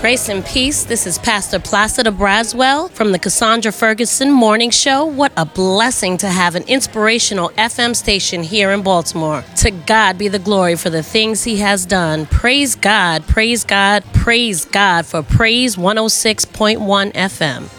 Grace and peace. This is Pastor Placida Braswell from the Cassandra Ferguson Morning Show. What a blessing to have an inspirational FM station here in Baltimore. To God be the glory for the things He has done. Praise God, praise God, praise God for Praise 106.1 FM.